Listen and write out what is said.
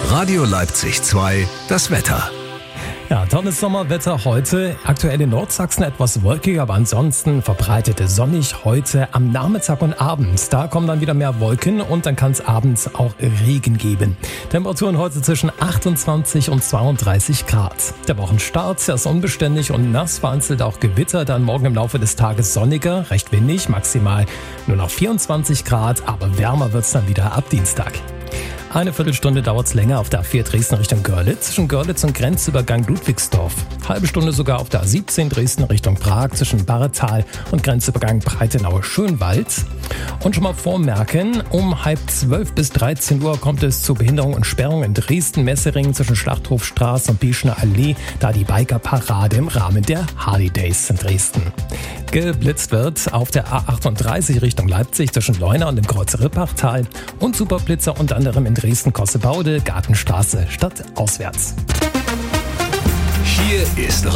Radio Leipzig 2, das Wetter. Ja, tolles Sommerwetter heute. Aktuell in Nordsachsen etwas wolkig, aber ansonsten verbreitet sonnig heute am Nachmittag und abends. Da kommen dann wieder mehr Wolken und dann kann es abends auch Regen geben. Temperaturen heute zwischen 28 und 32 Grad. Der Wochenstart ist unbeständig und nass, vereinzelt auch Gewitter. Dann morgen im Laufe des Tages sonniger, recht windig, maximal nur noch 24 Grad, aber wärmer wird es dann wieder ab Dienstag. Eine Viertelstunde dauert es länger auf der A4 Dresden Richtung Görlitz, zwischen Görlitz und Grenzübergang Ludwigsdorf. Halbe Stunde sogar auf der A17 Dresden Richtung Prag, zwischen Barretal und Grenzübergang Breitenau-Schönwald. Und schon mal vormerken, um 11:30 bis 13 Uhr kommt es zu Behinderung und Sperrung in Dresden-Messeringen zwischen Schlachthofstraße und Bieschner Allee, da die Bikerparade im Rahmen der Harley Days in Dresden. Geblitzt wird auf der A38 Richtung Leipzig zwischen Leuna und dem Kreuz Rippachtal und Superblitzer unter anderem in Dresden-Kossebaude, Gartenstraße stadtauswärts. Hier ist